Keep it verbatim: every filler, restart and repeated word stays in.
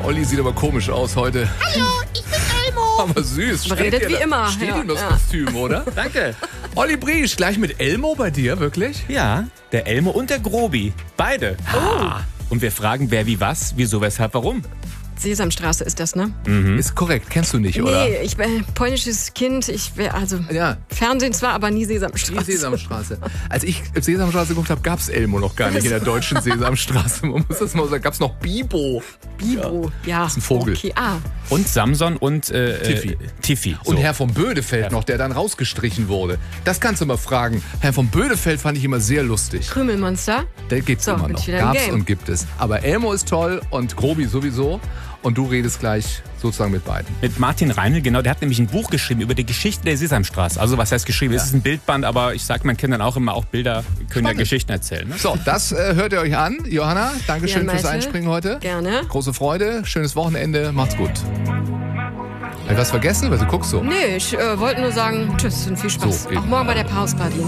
Olli sieht aber komisch aus heute. Hallo, ich bin Elmo. Aber süß. Man redet wie dir, immer. Steht Ja, ihm das ja. Kostüm, oder? Danke. Olli Briesch, gleich mit Elmo bei dir, wirklich? Ja, der Elmo und der Grobi. Beide. Oh. Und wir fragen, wer wie was, wieso, weshalb, warum. Sesamstraße ist das, ne? Ist korrekt, kennst du nicht, oder? Nee, ich bin polnisches Kind. Ich wäre also Ja. Fernsehen zwar, aber nie Die Sesamstraße. Sesamstraße. Als ich Sesamstraße geguckt habe, gab es Elmo noch gar nicht in der deutschen Sesamstraße. Man muss das mal sagen, gab es noch Bibo. Bibo, ja. Das ist ein Vogel. Okay, ah. Und Samson und äh, Tiffy. Äh, Tiffy. Und So. Herr von Bödefeld noch, der dann rausgestrichen wurde. Das kannst du mal fragen. Herr von Bödefeld fand ich immer sehr lustig. Krümelmonster. Der gibt's So, immer bin noch. ich wieder im Gab's Game. und gibt es. Aber Elmo ist toll und Grobi sowieso. Und du redest gleich sozusagen mit beiden. Mit Martin Reinl, genau, der hat nämlich ein Buch geschrieben über die Geschichte der Sesamstraße. Also was heißt geschrieben? Es ist ein Bildband, aber ich sage meinen Kindern auch immer, auch Bilder können ja Spannend. Geschichten erzählen. Ne? So, das äh, hört ihr euch an. Johanna, Dankeschön Ja, fürs Malte. Einspringen heute. Gerne. Große Freude, schönes Wochenende, macht's gut. Hab ich was vergessen? Was du guckst so? Nee, ich äh, wollte nur sagen, tschüss und viel Spaß. So, eben. Auch morgen bei der Pause Party.